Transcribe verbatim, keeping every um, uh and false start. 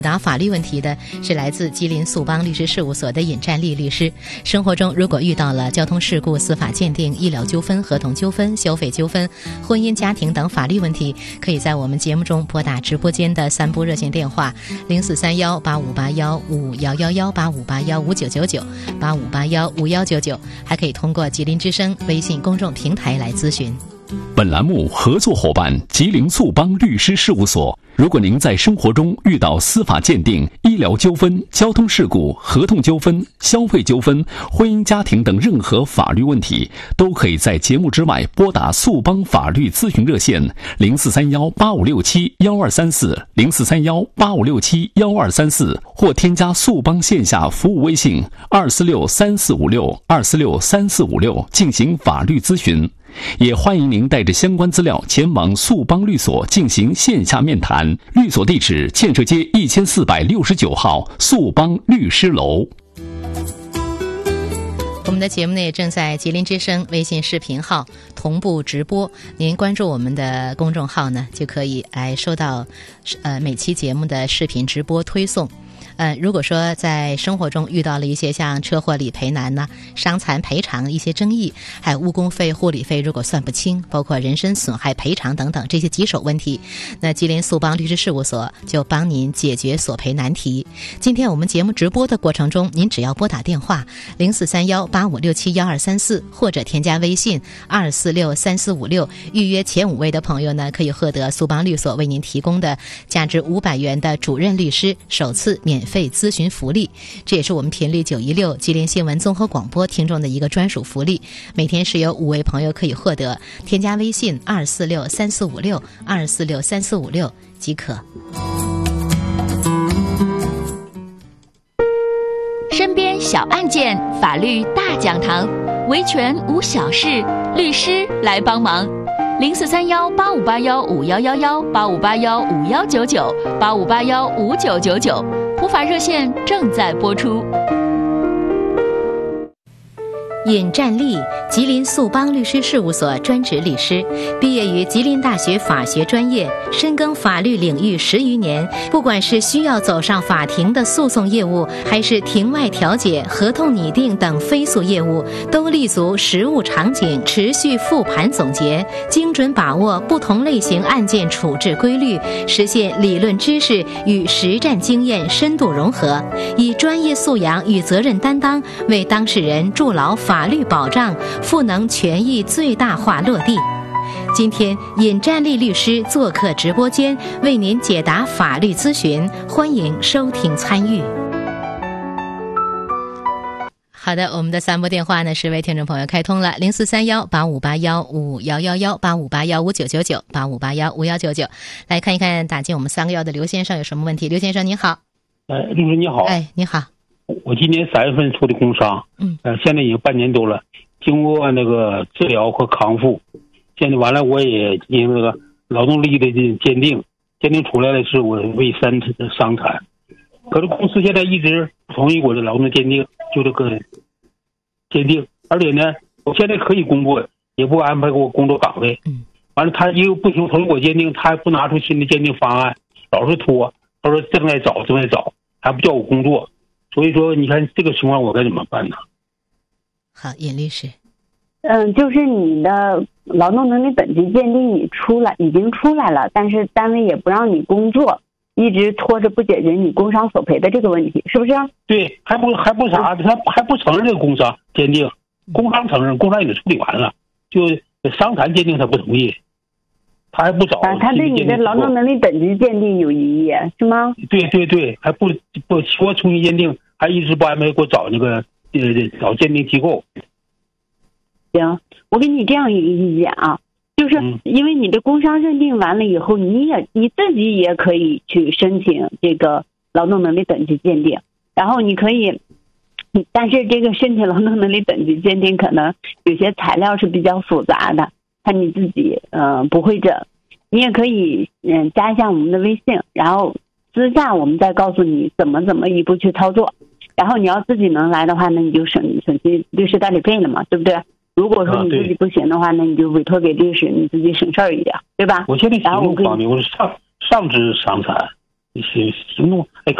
答法律问题的是来自吉林速邦律师事务所的尹占利律师。生活中如果遇到了交通事故、司法鉴定、医疗纠纷、合同纠纷、消费纠纷、婚姻家庭等法律问题，可以在我们节目中拨打直播间的三部热线电话零四三幺八五八幺五幺幺幺八五八幺五九九九八五八幺五幺九九，还可以通过吉林之声微信公众平台来咨询。 本栏目合作伙伴吉林速邦律师事务所。如果您在生活中遇到司法鉴定、医疗纠纷、交通事故、合同纠纷、消费纠纷、婚姻家庭等任何法律问题，都可以在节目之外拨打速邦法律咨询热线零四三幺八五六七幺二三四零四三幺八五六七幺二三四，或添加速邦线下服务微信二四六三四五六二四六三四五六进行法律咨询。也欢迎您带着相关资料前往速邦律所进行线下面谈。律所地址：建设街一千四百六十九号速邦律师楼。 我们的节目呢也正在吉林之声微信视频号同步直播，您关注我们的公众号呢，就可以来收到呃每期节目的视频直播推送。呃，如果说在生活中遇到了一些像车祸理赔难呐、伤残赔偿一些争议，还有误工费、护理费如果算不清，包括人身损害赔偿等等这些棘手问题，那吉林速邦律师事务所就帮您解决索赔难题。今天我们节目直播的过程中，您只要拨打电话零四三幺八五六七幺二三四，或者添加微信二四六三四五六，预约前五位的朋友呢，可以获得速邦律所为您提供的价值五百元的主任律师首次免费费咨询福利，这也是我们频率九一六吉林新闻综合广播听众的一个专属福利，每天是有五位朋友可以获得，添加微信二四六三四五六二四六三四五六即可。 身边小案件，法律大讲堂，维权无小事，律师来帮忙。零四三幺八五八幺五幺幺幺八五八幺五幺九九八五八幺五九九九，普法热线正在播出。 尹占利，吉林速邦律师事务所专职律师，毕业于吉林大学法学专业，深耕法律领域十余年。不管是需要走上法庭的诉讼业务，还是庭外调解、合同拟定等非诉业务，都立足实务场景，持续复盘总结，精准把握不同类型案件处置规律，实现理论知识与实战经验深度融合，以专业素养与责任担当为当事人筑牢法律保障，赋能权益最大化落地。今天尹占利律师做客直播间，为您解答法律咨询，欢迎收听参与。好的，我们的三拨电话呢是为听众朋友开通了零四三幺八五八幺五幺幺幺八五八幺五九九九八五八幺五幺九九。来看一看打进我们三个幺的刘先生有什么问题。刘先生您好。 呃，律师你好。 哎，你好。 我今年三月份出的工伤， 嗯， 呃，现在已经半年多了，经过那个治疗和康复，现在完了我也进行那个劳动力的鉴定，鉴定出来的是我为三伤残，可是公司现在一直不同意我的劳动鉴定，就这个鉴定，而且呢，我现在可以工作，也不安排给我工作岗位， 嗯， 完了他又不同同意我鉴定，他还不拿出新的鉴定方案，老是拖，他说正在找正在找，还不叫我工作。所以说，你看这个情况我该怎么办呢？ 好，尹律师。 嗯，就是你的劳动能力等级鉴定你出来，已经出来了，但是单位也不让你工作，一直拖着不解决你工伤索赔的这个问题，是不是？ 对，还不还不啥，他还不承认这个工伤鉴定，工伤承认，工伤已经处理完了，就伤残鉴定他不同意。他还不找、 啊、他对你的劳动能力等级鉴定有异议是吗？ 对对对，还不不说重新鉴定，还一直不安排给我找那个呃找鉴定机构。 行，我给你这样一个意见啊，就是因为你的工伤认定完了以后，你也你自己也可以去申请这个劳动能力等级鉴定，然后你可以，但是这个申请劳动能力等级鉴定可能有些材料是比较复杂的。看你自己呃不会整，你也可以嗯、呃、加一下我们的微信，然后私下我们再告诉你怎么怎么一步去操作，然后你要自己能来的话，那你就省省去律师代理费了嘛，对不对？如果说你自己不行的话，啊、那你就委托给律师，你自己省事儿一点，对吧？ 我现在行动方面，我是上上肢伤残， 行行动哎。